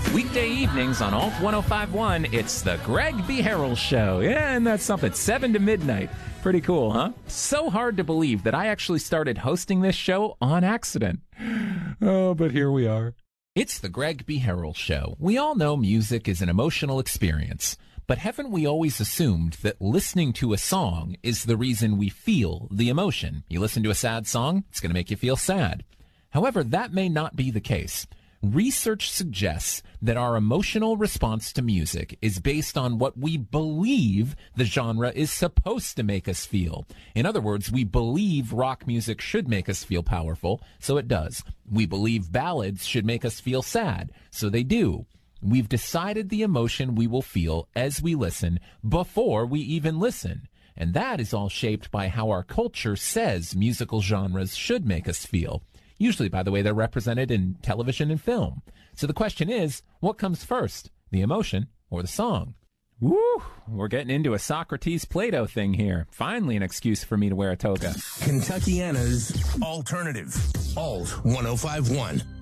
Weekday evenings on Alt 1051, it's the Greg B. Harrell Show. Yeah, and that's something. 7 to midnight. Pretty cool, huh? So hard to believe that I actually started hosting this show on accident. Oh, but here we are. It's the Greg B. Harrell Show. We all know music is an emotional experience, but haven't we always assumed that listening to a song is the reason we feel the emotion? You listen to a sad song, it's going to make you feel sad. However, that may not be the case. Research suggests that our emotional response to music is based on what we believe the genre is supposed to make us feel. In other words, we believe rock music should make us feel powerful, so it does. We believe ballads should make us feel sad, so they do. We've decided the emotion we will feel as we listen before we even listen. And that is all shaped by how our culture says musical genres should make us feel. Usually, by the way, they're represented in television and film. So the question is, what comes first, the emotion or the song? Woo! We're getting into a Socrates-Plato thing here. Finally an excuse for me to wear a toga. Kentuckiana's Alternative. Alt 1051.